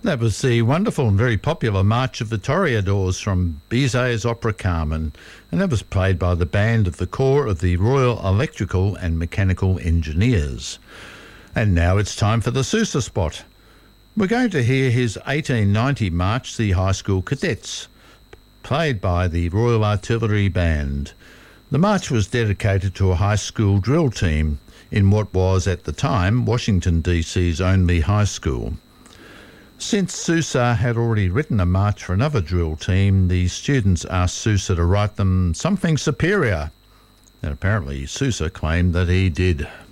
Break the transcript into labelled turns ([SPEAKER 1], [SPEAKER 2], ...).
[SPEAKER 1] That was the wonderful and very popular March of the Toreadors from Bizet's opera Carmen, and that was played by the band of the Corps of the Royal Electrical and Mechanical Engineers. And now it's time for the Sousa spot. We're going to hear his 1890 march, The High School Cadets, played by the Royal Artillery Band. The march was dedicated to a high school drill team in what was, at the time, Washington, D.C.'s only high school. Since Sousa had already written a march for another drill team, the students asked Sousa to write them something superior, and apparently Sousa claimed that he did.